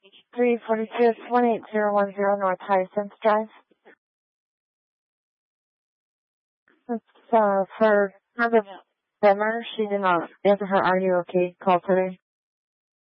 342 18010 North Hyacinth Drive. It's for the Bimmer. She did not answer her "Are you okay?" call today.